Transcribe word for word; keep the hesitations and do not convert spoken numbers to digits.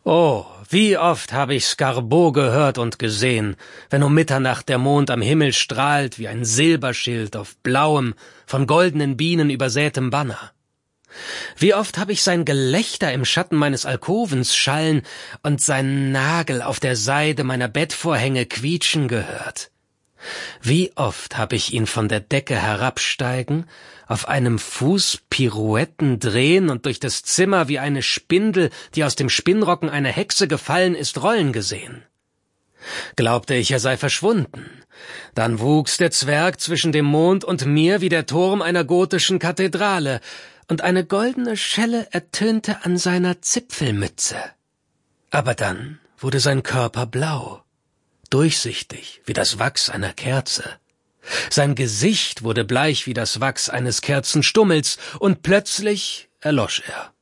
Oh, wie oft habe ich Scarbeau gehört und gesehen, wenn um Mitternacht der Mond am Himmel strahlt wie ein Silberschild auf blauem, von goldenen Bienen übersätem Banner. Wie oft habe ich sein Gelächter im Schatten meines Alkovens schallen und seinen Nagel auf der Seide meiner Bettvorhänge quietschen gehört. Wie oft habe ich ihn von der Decke herabsteigen, auf einem Fuß Pirouetten drehen und durch das Zimmer wie eine Spindel, die aus dem Spinnrocken einer Hexe gefallen ist, rollen gesehen. Glaubte ich, er sei verschwunden. Dann wuchs der Zwerg zwischen dem Mond und mir wie der Turm einer gotischen Kathedrale, und eine goldene Schelle ertönte an seiner Zipfelmütze. Aber dann wurde sein Körper blau, durchsichtig wie das Wachs einer Kerze. Sein Gesicht wurde bleich wie das Wachs eines Kerzenstummels, und plötzlich erlosch er.